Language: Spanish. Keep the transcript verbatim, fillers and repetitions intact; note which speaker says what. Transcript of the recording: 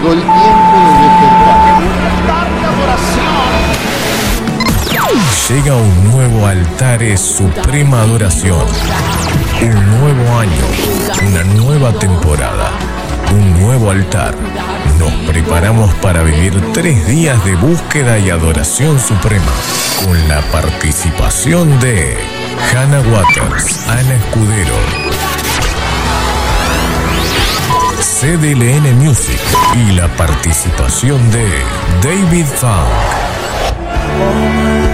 Speaker 1: Llegó el tiempo de despertar.
Speaker 2: Llega un nuevo Altares Suprema Adoración. Un nuevo año, una nueva temporada, un nuevo altar. Nos preparamos para vivir tres días de búsqueda y adoración suprema, con la participación de Hannah Waters, Ana Escudero, C D L N Music y la participación de David Funk.